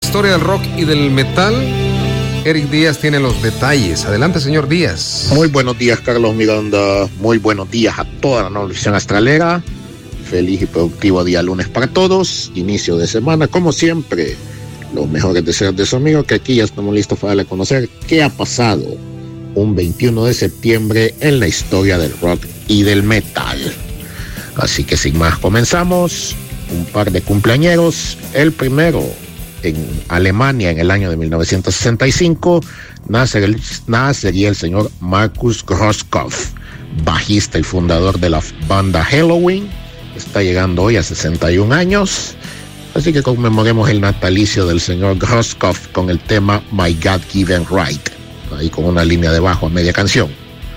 historia del rock y del metal. Eric Díaz tiene los detalles. Adelante, señor Díaz. Muy buenos días, Carlos Miranda. Muy buenos días a toda la navegación astralera. Feliz y productivo día lunes para todos. Inicio de semana, como siempre. Los mejores deseos de su amigo, que aquí ya estamos listos para darle a conocer qué ha pasado un 21 de septiembre en la historia del rock y del metal. Así que sin más comenzamos. Un par de cumpleañeros. El primero en Alemania en el año de 1965 nacería el señor Markus Groskopf, bajista y fundador de la banda Helloween. Está llegando hoy a 61 años. Así que conmemoremos el natalicio del señor Groskopf con el tema My God Given Right, ahí con una línea de bajo a media canción.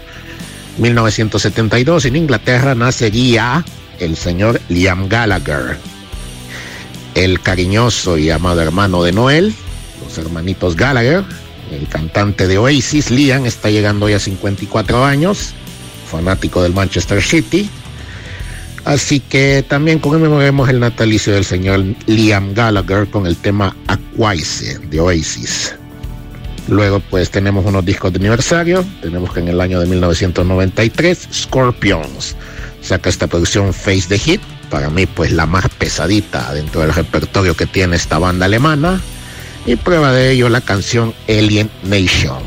1972 en Inglaterra nacería el señor Liam Gallagher, el cariñoso y amado hermano de Noel, los hermanitos Gallagher. El cantante de Oasis, Liam, está llegando hoy a 54 años, fanático del Manchester City. Así que también conmemoremos el natalicio del señor Liam Gallagher con el tema Aquaise de Oasis. Luego pues tenemos unos discos de aniversario. Tenemos que en el año de 1993 Scorpions saca esta producción Face the Heat, para mí pues la más pesadita dentro del repertorio que tiene esta banda alemana, y prueba de ello la canción Alien Nation.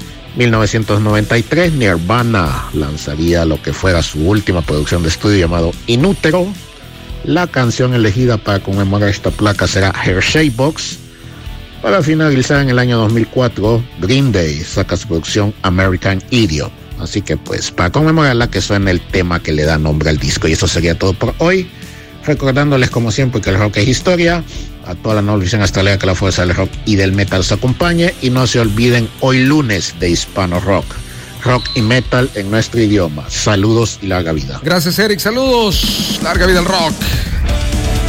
1993 Nirvana lanzaría lo que fuera su última producción de estudio llamado In Utero. La canción elegida para conmemorar esta placa será Hershey Box. Para finalizar, en el año 2004 Green Day saca su producción American Idiot. Así que pues para conmemorarla que suena el tema que le da nombre al disco. Y eso sería todo por hoy, recordándoles como siempre que el rock es historia. A toda la navegación astralera, que la fuerza del rock y del metal se acompañe. Y no se olviden, hoy lunes de Hispano Rock, rock y metal en nuestro idioma. Saludos y larga vida. Gracias, Eric, saludos, larga vida al rock.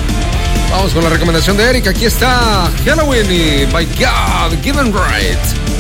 Vamos con la recomendación de Eric. Aquí está Halloween y My God Given Right.